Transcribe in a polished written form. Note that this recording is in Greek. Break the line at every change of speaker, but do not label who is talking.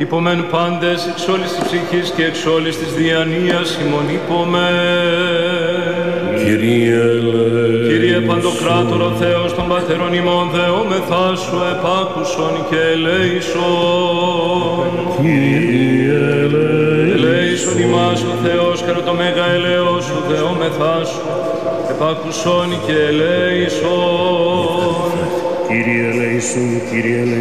Υπομεν πάντες εξ όλης της ψυχής και εξ όλης της διανοίας ημών υπομεν. Κύριε Παντοκράτορο Θεός των πατέρων ημών, δεόμεθά σου επάκουσον και ελέησον. Ελέησον ημάς ο Θεός και το μέγα ελέος σου, δεόμεθά σου επάκουσον και ελέησον.
Κύριε ελέησον, Κύριε ελέησον.